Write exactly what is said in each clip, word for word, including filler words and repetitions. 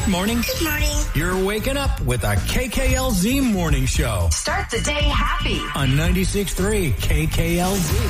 Good morning. Good morning. You're waking up with a K K L Z morning show. Start the day happy. On ninety-six point three K K L Z.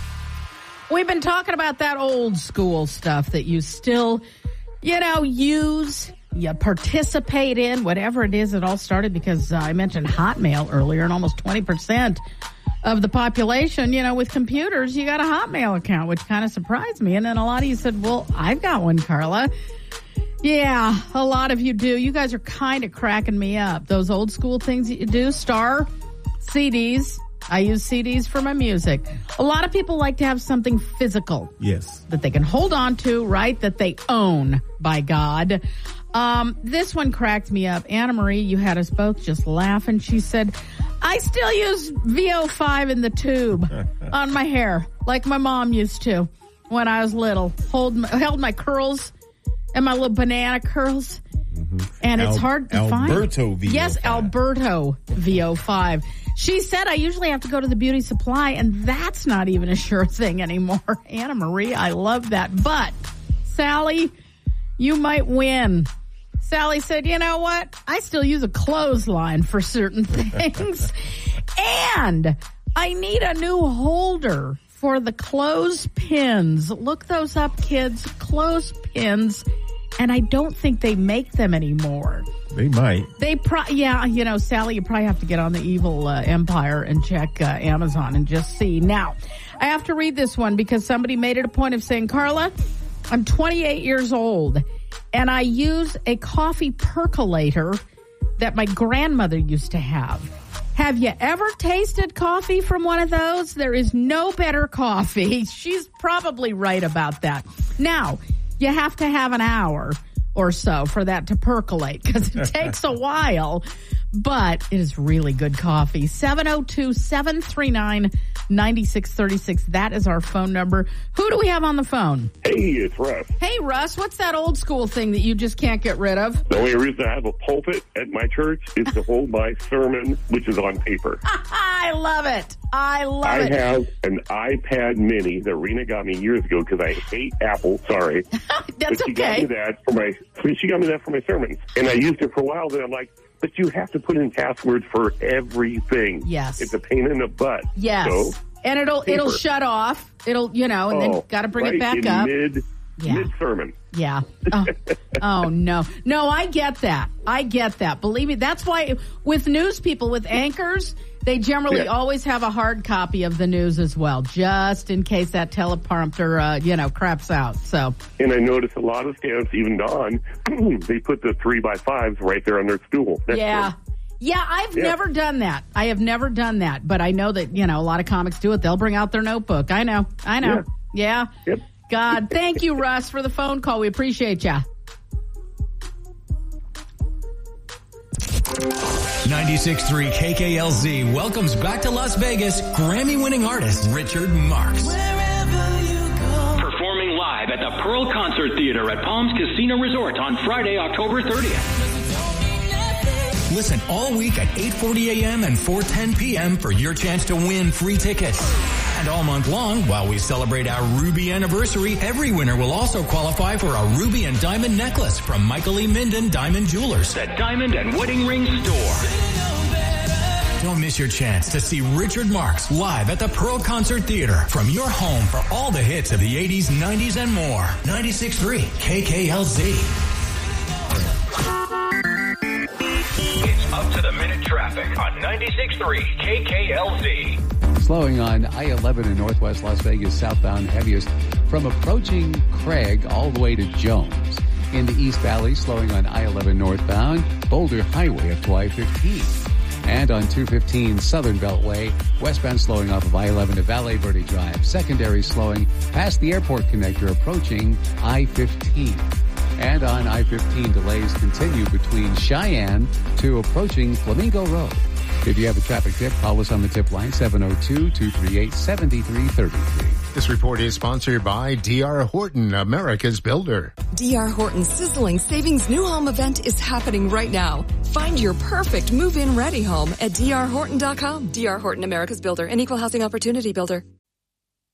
We've been talking about that old school stuff that you still, you know, use, you participate in, whatever it is. It all started because uh, I mentioned Hotmail earlier, and almost twenty percent of the population, you know, with computers, you got a Hotmail account, which kind of surprised me. And then a lot of you said, well, I've got one, Carla. Yeah, a lot of you do. You guys are kind of cracking me up. Those old school things that you do, Star, C Ds. I use C Ds for my music. A lot of people like to have something physical. Yes. That they can hold on to, right? That they own, by God. Um, this one cracked me up. Anna Marie, you had us both just laughing. She said, I still use V O five in the tube on my hair, like my mom used to when I was little. Hold my, held my curls and my little banana curls. Mm-hmm. And it's Al- hard to Alberto find. Alberto V O five. Yes, Alberto V O five. She said, I usually have to go to the beauty supply, and that's not even a sure thing anymore. Anna Marie, I love that. But, Sally, you might win. Sally said, you know what? I still use a clothesline for certain things. And I need a new holder for the clothespins. Look those up, kids. Clothespins. And I don't think they make them anymore. They might. They pro- Yeah, you know, Sally, you probably have to get on the evil uh, empire and check uh, Amazon and just see. Now, I have to read this one because somebody made it a point of saying, Carla, I'm twenty-eight years old, and I use a coffee percolator that my grandmother used to have. Have you ever tasted coffee from one of those? There is no better coffee. She's probably right about that. Now, you have to have an hour or so for that to percolate because it takes a while, but it is really good coffee. seven oh two, seven three nine, nine six three six. That is our phone number. Who do we have on the phone? Hey, it's Russ. Hey, Russ, what's that old school thing that you just can't get rid of? The only reason I have a pulpit at my church is to hold my sermon, which is on paper. I love it. I love I it. I have an iPad mini that Rena got me years ago because I hate Apple. Sorry. That's but she okay. got me that for my, she got me that for my sermons. And I used it for a while, then I'm like, but you have to put in passwords for everything. Yes. It's a pain in the butt. Yes. So, and it'll paper. it'll shut off. It'll, you know, and oh, then got to bring right it back in up. Mid, Yeah. mid-sermon. Yeah. Oh, oh, no. No, I get that. I get that. Believe me, that's why with news people, with anchors, they generally Yeah. always have a hard copy of the news as well, just in case that teleprompter, uh, you know, craps out. So. And I noticed a lot of stand-ups, even Dawn, they put the three by fives right there on their stool. That's Yeah. cool. Yeah, I've Yeah. never done that. I have never done that, but I know that, you know, a lot of comics do it. They'll bring out their notebook. I know. I know. Yeah. Yep. God, thank you, Russ, for the phone call. We appreciate you. ninety-six point three K K L Z welcomes back to Las Vegas Grammy-winning artist Richard Marx. Performing live at the Pearl Concert Theater at Palms Casino Resort on Friday, October thirtieth. Listen all week at eight forty a.m. and four ten p.m. for your chance to win free tickets. And all month long, while we celebrate our Ruby anniversary, every winner will also qualify for a Ruby and Diamond necklace from Michael E. Minden Diamond Jewelers. The Diamond and Wedding Ring Store. Don't miss your chance to see Richard Marx live at the Pearl Concert Theater from your home for all the hits of the eighties, nineties, and more. ninety-six point three K K L Z. It's up to the minute traffic on ninety-six point three K K L Z. Slowing on I eleven in Northwest Las Vegas, southbound heaviest from approaching Craig all the way to Jones. In the East Valley, slowing on I eleven northbound, Boulder Highway up to I fifteen. And on two fifteen Southern Beltway, westbound slowing off of I eleven to Valle Verde Drive. Secondary slowing past the airport connector approaching I fifteen. And on I fifteen, delays continue between Cheyenne to approaching Flamingo Road. If you have a traffic tip, call us on the tip line, seven oh two, two three eight, seven three three three. This report is sponsored by D R. Horton, America's Builder. D R. Horton's Sizzling Savings New Home event is happening right now. Find your perfect move-in ready home at D R Horton dot com. D R. Horton, America's Builder, an equal housing opportunity builder.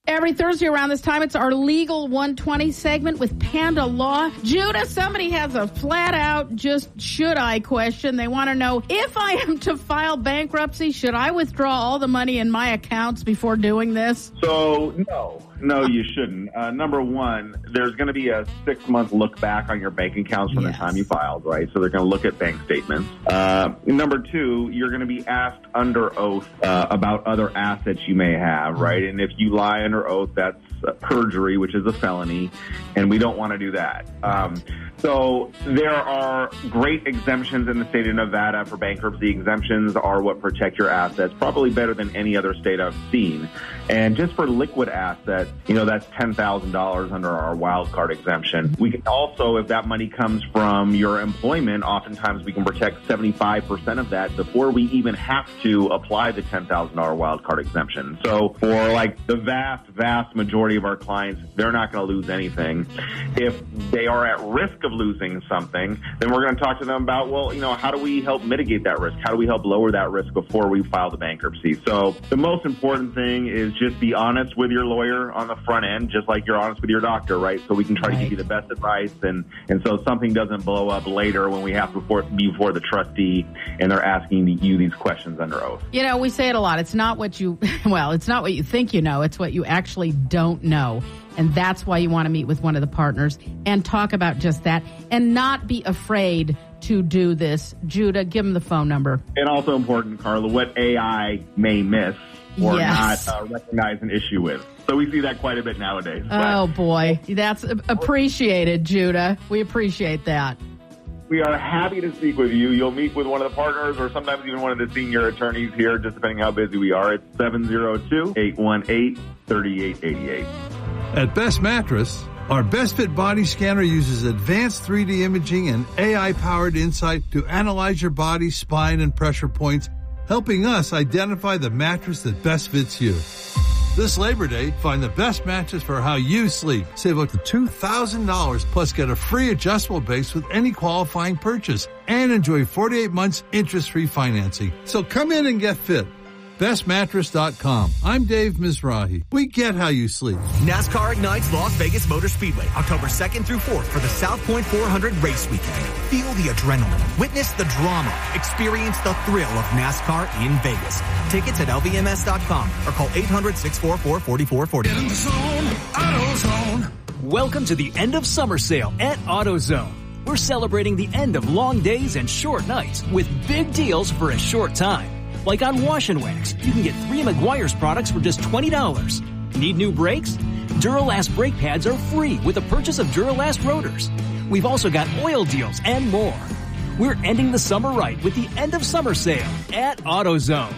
Every Thursday around this time, it's our Legal one twenty segment with Panda Law. Judah, somebody has a flat-out just should I question. They want to know, if I am to file bankruptcy, should I withdraw all the money in my accounts before doing this? So, no. No, you shouldn't. Uh, number one, there's going to be a six-month look back on your bank accounts from yes. the time you filed, right? So they're going to look at bank statements. Uh, number two, you're going to be asked under oath uh, about other assets you may have, right? And if you lie under oath, that's perjury, which is a felony, and we don't want to do that. Um, so there are great exemptions in the state of Nevada for bankruptcy. Exemptions are what protect your assets, probably better than any other state I've seen. And just for liquid assets, you know, that's ten thousand dollars under our wild card exemption. We can also, if that money comes from your employment, oftentimes we can protect seventy-five percent of that before we even have to apply the ten thousand dollars wild card exemption. So for like the vast, vast majority of our clients, they're not going to lose anything. If they are at risk of losing something, then we're going to talk to them about, well, you know, how do we help mitigate that risk? How do we help lower that risk before we file the bankruptcy? So the most important thing is just be honest with your lawyer on the front end, just like you're honest with your doctor, right? So we can try right. to give you the best advice, and, and so something doesn't blow up later when we have to before, be before the trustee and they're asking you these questions under oath. You know, we say it a lot. It's not what you, well, it's not what you think you know. It's what you actually don't know. And that's why you want to meet with one of the partners and talk about just that and not be afraid to do this. Judah, give them the phone number. And also important, Carla, what A I may miss or yes. not uh, recognize an issue with. So we see that quite a bit nowadays. Oh, but boy. That's appreciated, Judah. We appreciate that. We are happy to speak with you. You'll meet with one of the partners or sometimes even one of the senior attorneys here, just depending how busy we are. It's seven oh two, eight one eight, three eight eight eight. At Best Mattress, our Best Fit body scanner uses advanced three D imaging and A I-powered insight to analyze your body, spine, and pressure points, helping us identify the mattress that best fits you. This Labor Day, find the best mattress for how you sleep. Save up to two thousand dollars, plus get a free adjustable base with any qualifying purchase, and enjoy forty-eight months interest-free financing. So come in and get fit. best mattress dot com. I'm Dave Mizrahi. We get how you sleep. NASCAR ignites Las Vegas Motor Speedway October second through fourth for the South Point four hundred race weekend. Feel the adrenaline, witness the drama, experience the thrill of NASCAR in Vegas. Tickets at L V M S dot com or call eight hundred, six four four, four four four zero. Get in the zone, AutoZone. Welcome to the end of summer sale at AutoZone. We're celebrating the end of long days and short nights with big deals for a short time. Like on Wash and Wax, you can get three Meguiar's products for just twenty dollars. Need new brakes? Duralast brake pads are free with the purchase of Duralast rotors. We've also got oil deals and more. We're ending the summer right with the end of summer sale at AutoZone.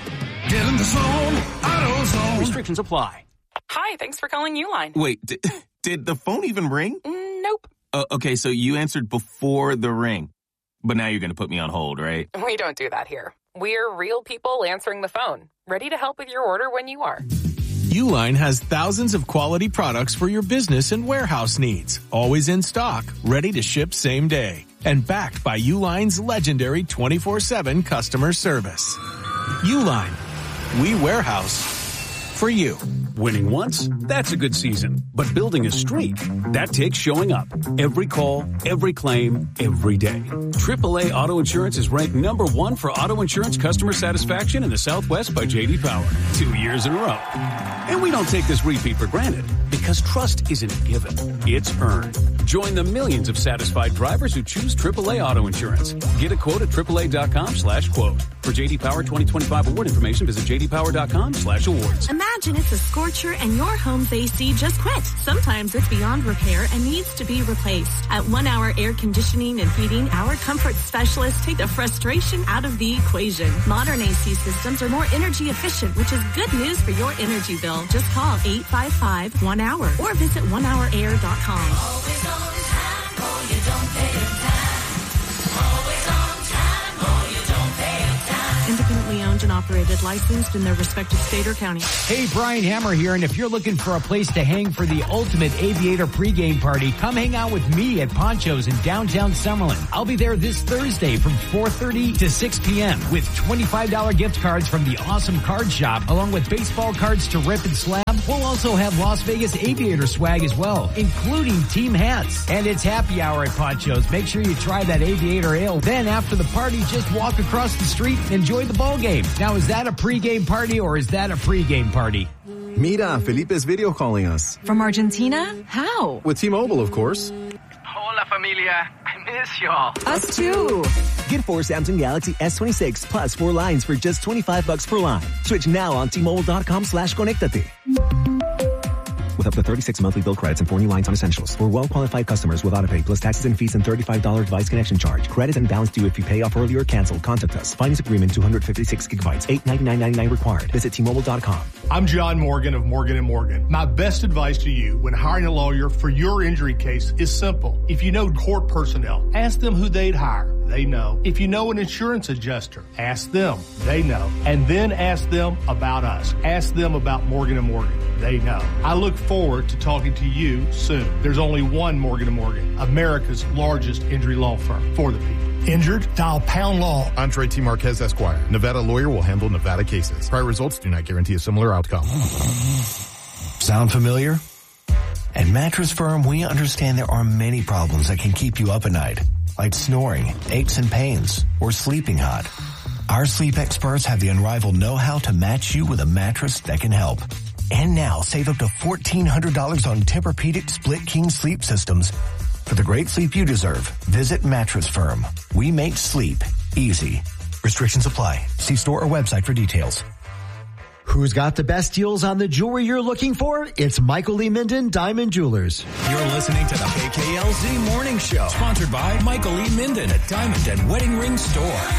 Get in the zone, AutoZone. Restrictions apply. Hi, thanks for calling Uline. Wait, did, did the phone even ring? Mm, nope. Uh, okay, so you answered before the ring. But now you're going to put me on hold, right? We don't do that here. We're real people answering the phone, ready to help with your order when you are. Uline has thousands of quality products for your business and warehouse needs, always in stock, ready to ship same day, and backed by Uline's legendary twenty-four seven customer service. Uline, we warehouse for you. Winning once, that's a good season. But building a streak, that takes showing up. Every call, every claim, every day. triple A Auto Insurance is ranked number one for auto insurance customer satisfaction in the Southwest by J D Power. Two years in a row. And we don't take this repeat for granted, because trust isn't given, it's earned. Join the millions of satisfied drivers who choose triple A Auto Insurance. Get a quote at triple A dot com slash quote. For J D Power twenty twenty-five award information, visit j d power dot com slash awards. Imagine it's a scorcher and your home's A C just quit. Sometimes it's beyond repair and needs to be replaced. At One Hour Air Conditioning and Heating, our comfort specialists take the frustration out of the equation. Modern A C systems are more energy efficient, which is good news for your energy bill. Just call eight five five, one hour or visit one hour air dot com. Always on time, or you don't pay your time. Always on time, or you don't pay your time. Independently owned and operated, licensed in their respective state or county. Hey, Brian Hammer here, and if you're looking for a place to hang for the ultimate Aviator pregame party, come hang out with me at Poncho's in downtown Summerlin. I'll be there this Thursday from four thirty to six p.m. with twenty-five dollars gift cards from the Awesome Card Shop, along with baseball cards to rip and slab. We'll also have Las Vegas Aviator swag as well, including team hats. And it's happy hour at Poncho's. Make sure you try that Aviator Ale. Then after the party, just walk across the street and enjoy the ball game. Now, is that a pregame party or is that a pregame party? Mira, Felipe's video calling us. From Argentina? How? With T-Mobile, of course. Hola, familia. I miss y'all. Us too. Get four Samsung Galaxy S twenty-six plus four lines for just twenty-five bucks per line. Switch now on T-Mobile.com slash Conectate. With up to thirty-six monthly bill credits and four new lines on essentials. For well-qualified customers with autopay plus taxes and fees and thirty-five dollars device connection charge. Credit and balance due if you pay off early or cancel. Contact us. Finance agreement two hundred fifty-six gigabytes. eight ninety-nine ninety-nine required. Visit T Mobile dot com. I'm John Morgan of Morgan and Morgan. My best advice to you when hiring a lawyer for your injury case is simple. If you know court personnel, ask them who they'd hire. They know. If you know an insurance adjuster, ask them. They know. And then ask them about us. Ask them about Morgan and Morgan. They know. I look forward to talking to you soon. There's only one Morgan and Morgan, America's largest injury law firm for the people. Injured? Dial Pound Law. Andre T. Marquez, Esquire. Nevada lawyer will handle Nevada cases. Prior results do not guarantee a similar outcome. Sound familiar? At Mattress Firm, we understand there are many problems that can keep you up at night, like snoring, aches and pains, or sleeping hot. Our sleep experts have the unrivaled know-how to match you with a mattress that can help. And now, save up to fourteen hundred dollars on Tempur-Pedic Split King sleep systems. For the great sleep you deserve, visit Mattress Firm. We make sleep easy. Restrictions apply. See store or website for details. Who's got the best deals on the jewelry you're looking for? It's Michael Lee Minden, Diamond Jewelers. You're listening to the K K L Z Morning Show, sponsored by Michael E. Minden at Diamond and Wedding Ring Store.